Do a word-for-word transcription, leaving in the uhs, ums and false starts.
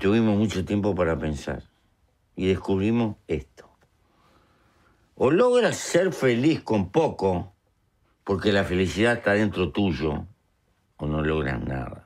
Tuvimos mucho tiempo para pensar y descubrimos esto. O logras ser feliz con poco, porque la felicidad está dentro tuyo, o no logras nada.